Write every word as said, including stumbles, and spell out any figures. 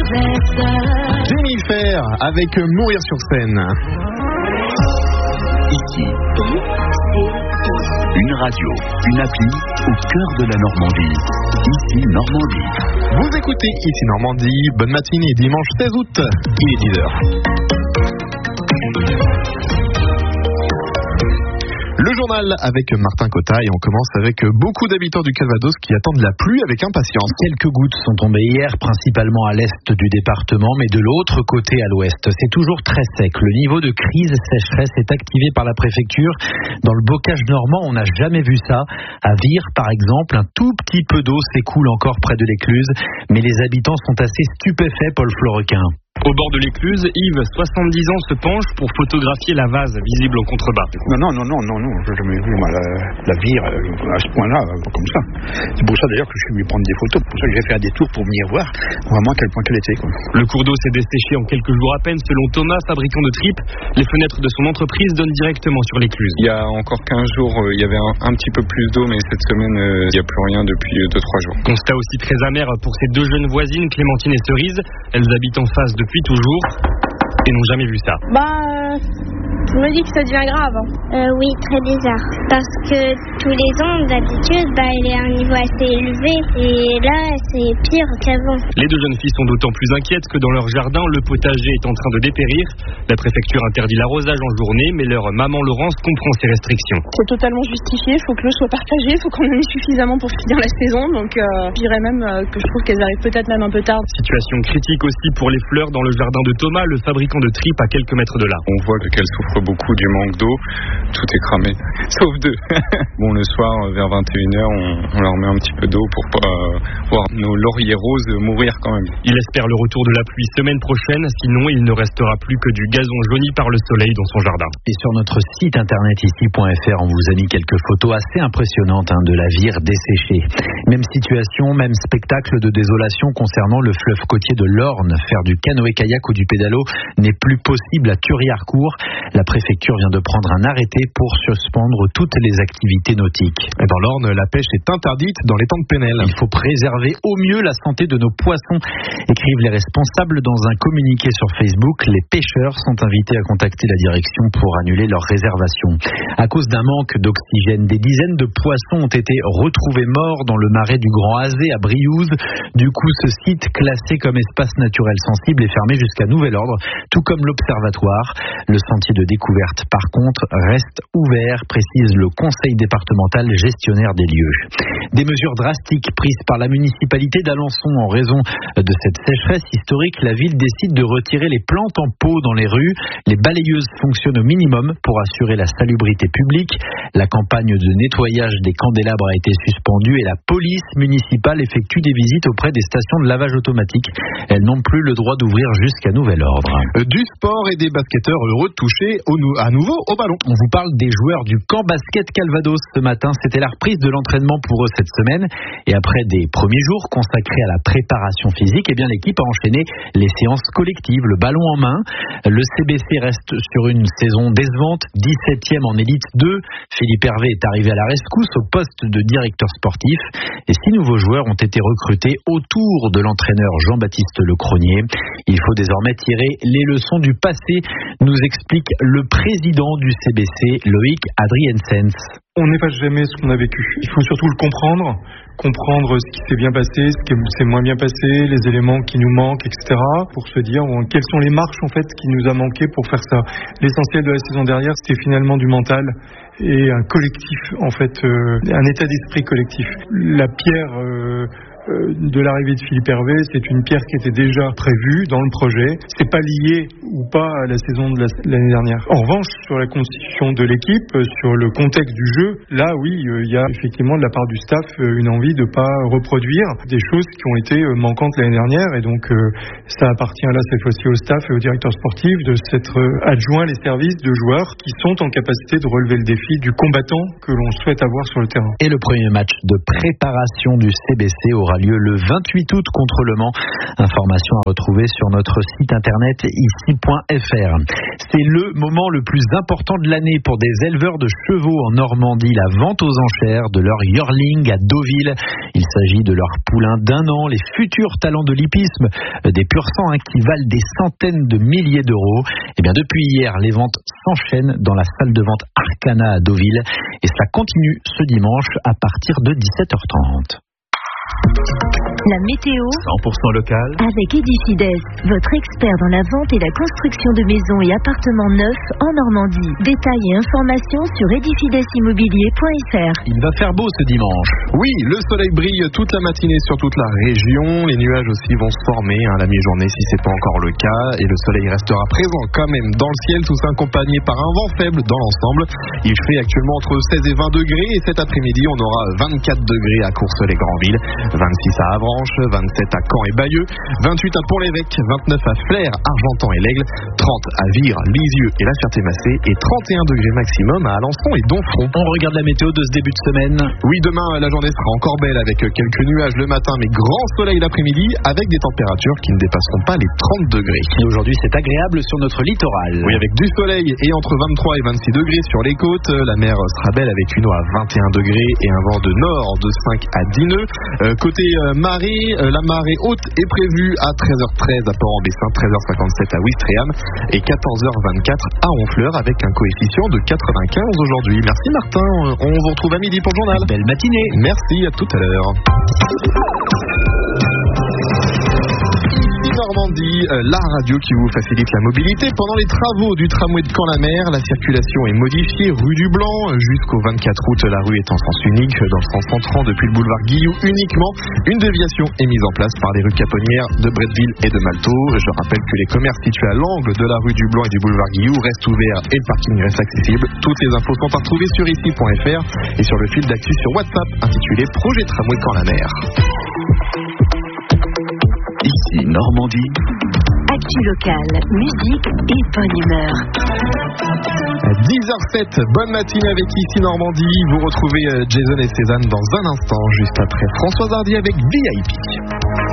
Jennifer avec Mourir sur scène. Ici, une radio, une appli au cœur de la Normandie. Ici, Normandie. Vous écoutez Ici Normandie. Bonne matinée, dimanche seize août, il est dix heures. Le journal avec Martin Cotta et on commence avec beaucoup d'habitants du Calvados qui attendent la pluie avec impatience. Quelques gouttes sont tombées hier, principalement à l'est du département, mais de l'autre côté à l'ouest. C'est toujours très sec. Le niveau de crise sécheresse est activé par la préfecture. Dans le bocage normand, on n'a jamais vu ça. À Vire, par exemple, un tout petit peu d'eau s'écoule encore près de l'écluse, mais les habitants sont assez stupéfaits, Paul Florequin. Au bord de l'écluse, Yves, soixante-dix ans, se penche pour photographier la vase visible en contrebas. Non, non, non, non, non, j'ai jamais vu moi, la, la Vire à ce point-là, comme ça. C'est pour ça d'ailleurs que je suis venu prendre des photos, c'est pour ça que j'ai fait un détour pour venir voir vraiment à quel point qu'elle était. Quoi. Le cours d'eau s'est desséché en quelques jours à peine. Selon Thomas, fabricant de tripes, les fenêtres de son entreprise donnent directement sur l'écluse. Il y a encore quinze jours, euh, il y avait un, un petit peu plus d'eau, mais cette semaine, euh, il n'y a plus rien depuis deux trois jours. Constat aussi très amer pour ces deux jeunes voisines, Clémentine et Cerise. Elles habitent en face depuis toujours et n'ont jamais vu ça. Bah, euh, je me dis que ça devient grave. Hein. Euh, oui, très bizarre. Parce que tous les ans, d'habitude, bah, il est à un niveau assez élevé et là, c'est pire qu'avant. Les deux jeunes filles sont d'autant plus inquiètes que dans leur jardin, le potager est en train de dépérir. La préfecture interdit l'arrosage en journée, mais leur maman Laurence comprend ces restrictions. C'est totalement justifié, il faut que l'eau soit partagée, il faut qu'on en ait suffisamment pour finir la saison. Donc, euh, je dirais même euh, que je trouve qu'elles arrivent peut-être même un peu tard. Situation critique aussi pour les fleurs dans le jardin de Thomas, le fabricant de tripes à quelques mètres de là. On voit qu'elles souffrent beaucoup du manque d'eau, tout est cramé, sauf deux. Bon, le soir, vers vingt et une heures, on, on leur met un petit peu d'eau pour pas euh, voir nos lauriers roses mourir quand même. Il espère le retour de la pluie semaine prochaine, sinon il ne restera plus que du gazon jauni par le soleil dans son jardin. Et sur notre site internet ici point f r, on vous a mis quelques photos assez impressionnantes hein, de la Vire desséchée. Même situation, même spectacle de désolation concernant le fleuve côtier de l'Orne. Faire du canoë-kayak ou du pédalo n'est plus possible à Thury-Harcourt. La préfecture vient de prendre un arrêté pour suspendre toutes les activités nautiques. Et dans l'Orne, la pêche est interdite dans les temps de Penel. Il faut préserver au mieux la santé de nos poissons, écrivent les responsables dans un communiqué sur Facebook. Les pêcheurs sont invités à contacter la direction pour annuler leur réservation. À cause d'un manque d'oxygène, des dizaines de poissons ont été retrouvés morts dans le marais du Grand Azé à Briouze. Du coup, ce site classé comme espace naturel sensible est fermé jusqu'à nouvel ordre, tout comme l'observatoire. Le sentier de découverte, par contre, reste ouvert, précise le conseil départemental gestionnaire des lieux. Des mesures drastiques prises par la municipalité d'Alençon en raison de cette sécheresse historique. La ville décide de retirer les plantes en pot dans les rues. Les balayeuses fonctionnent au minimum pour assurer la salubrité publique. La campagne de nettoyage des candélabres a été suspendue et la police municipale effectue des visites auprès des stations de lavage automatique. Elles n'ont plus le droit d'ouvrir jusqu'à nouvel ordre. Du sport et des basketteurs heureux de toucher au nou- à nouveau au ballon. On vous parle des joueurs du camp basket Calvados ce matin. C'était la reprise de l'entraînement pour eux cette semaine. Et après des premiers jours consacrés à la préparation physique, eh bien l'équipe a enchaîné les séances collectives, le ballon en main. Le C B C reste sur une saison décevante, dix-septième en élite deux. Philippe Hervé est arrivé à la rescousse au poste de directeur sportif. Et six nouveaux joueurs ont été recrutés autour de l'entraîneur Jean-Baptiste Lecronier. Il faut désormais tirer les leçons du passé, nous explique le président du C B C, Loïc Adriensens. On n'efface jamais ce qu'on a vécu. Il faut surtout le comprendre, comprendre ce qui s'est bien passé, ce qui s'est moins bien passé, les éléments qui nous manquent, et cetera. Pour se dire bon, quelles sont les marches en fait qui nous a manqué pour faire ça. L'essentiel de la saison dernière, c'était finalement du mental et un collectif en fait, euh, un état d'esprit collectif. La pierre euh, de l'arrivée de Philippe Hervé, c'est une pierre qui était déjà prévue dans le projet. C'est pas lié ou pas à la saison de la, l'année dernière. En revanche, sur la constitution de l'équipe, sur le contexte du jeu, là oui, il y a effectivement de la part du staff une envie de pas reproduire des choses qui ont été manquantes l'année dernière, et donc ça appartient là cette fois-ci au staff et au directeur sportif de s'être adjoint les services de joueurs qui sont en capacité de relever le défi du combattant que l'on souhaite avoir sur le terrain. Et le premier match de préparation du C B C aura lieu le vingt-huit août contre Le Mans. Information à retrouver sur notre site internet ici point f r. C'est le moment le plus important de l'année pour des éleveurs de chevaux en Normandie, la vente aux enchères de leur yearling à Deauville. Il s'agit de leurs poulains d'un an, les futurs talents de l'hippisme, des pur sang hein, qui valent des centaines de milliers d'euros. Et bien depuis hier, les ventes s'enchaînent dans la salle de vente Arcana à Deauville et ça continue ce dimanche à partir de dix-sept heures trente. La météo cent pour cent local avec Edifides, votre expert dans la vente et la construction de maisons et appartements neufs en Normandie. Détails et informations sur edifides immobilier point f r. Il va faire beau ce dimanche. Oui, le soleil brille toute la matinée sur toute la région. Les nuages aussi vont se former à la mi-journée si c'est pas encore le cas. Et le soleil restera présent quand même dans le ciel, tout ça accompagné par un vent faible dans l'ensemble. Il fait actuellement entre seize et vingt degrés. Et cet après-midi, on aura vingt-quatre degrés à Courseulles-les-Granville, vingt-six à Avranches, vingt-sept à Caen et Bayeux, vingt-huit à Pont-l'Évêque, vingt-neuf à Flers, Argentan et l'Aigle, trente à Vire, Lisieux et la Ferté-Macé et trente et un degrés maximum à Alençon et Domfront. On regarde la météo de ce début de semaine. Oui, demain la journée sera encore belle avec quelques nuages le matin mais grand soleil l'après-midi avec des températures qui ne dépasseront pas les trente degrés. Et aujourd'hui c'est agréable sur notre littoral. Oui, avec du soleil et entre vingt-trois et vingt-six degrés sur les côtes. La mer sera belle avec une eau à vingt et un degrés et un vent de nord de cinq à dix nœuds. Euh, côté euh, marée, euh, la marée haute est prévue à treize heures treize à Port-en-Bessin, treize heures cinquante-sept à Ouistreham et quatorze heures vingt-quatre à Honfleur avec un coefficient de quatre-vingt-quinze aujourd'hui. Merci Martin, on vous retrouve à midi pour le journal. Belle matinée. Merci, à tout à l'heure. Normandie, la radio qui vous facilite la mobilité. Pendant les travaux du tramway de Caen-la-Mer, la circulation est modifiée rue du Blanc. Jusqu'au vingt-quatre août, la rue est en sens unique. Dans le sens entrant depuis le boulevard Guillou uniquement, une déviation est mise en place par les rues Caponnières de Bretteville et de Malteau. Je rappelle que les commerces situés à l'angle de la rue du Blanc et du boulevard Guillou restent ouverts et le parking reste accessible. Toutes les infos sont à retrouver sur ici point f r et sur le fil d'actu sur WhatsApp intitulé Projet Tramway Caen-la-Mer. Ici Normandie. Actu locale, musique et bonne humeur. dix heures sept, bonne matinée avec Ici Normandie. Vous retrouvez Jason et Cézanne dans un instant, juste après Françoise Hardy avec V I P.